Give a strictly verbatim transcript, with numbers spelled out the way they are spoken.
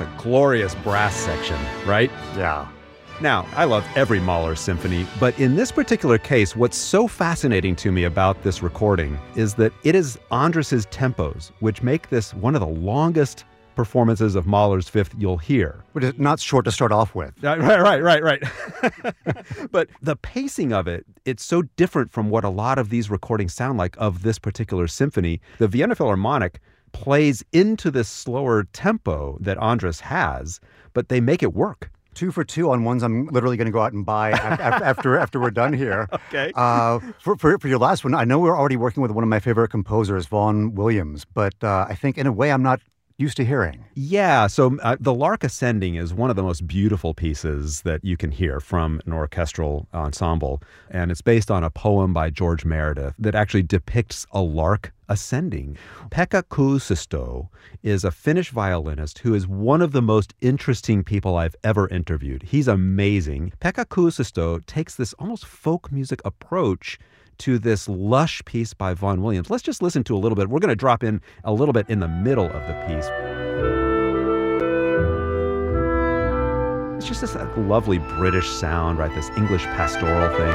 a glorious brass section, right? Yeah. Now, I love every Mahler symphony, but in this particular case, what's so fascinating to me about this recording is that it is Andrus's tempos, which make this one of the longest performances of Mahler's Fifth you'll hear. But it's not short to start off with. Right, right, right, right. But the pacing of it, it's so different from what a lot of these recordings sound like of this particular symphony. The Vienna Philharmonic plays into this slower tempo that Andrus has, but they make it work. Two for two on ones I'm literally going to go out and buy after after, after we're done here. Okay. Uh, for, for for your last one, I know we're already working with one of my favorite composers, Vaughan Williams, but uh, I think in a way I'm not used to hearing. Yeah, so uh, the Lark Ascending is one of the most beautiful pieces that you can hear from an orchestral ensemble, and it's based on a poem by George Meredith that actually depicts a lark ascending. Pekka Kuusisto is a Finnish violinist who is one of the most interesting people I've ever interviewed. He's amazing. Pekka Kuusisto takes this almost folk music approach to this lush piece by Vaughan Williams. Let's just listen to a little bit. We're going to drop in a little bit in the middle of the piece. It's just this lovely British sound, right? This English pastoral thing.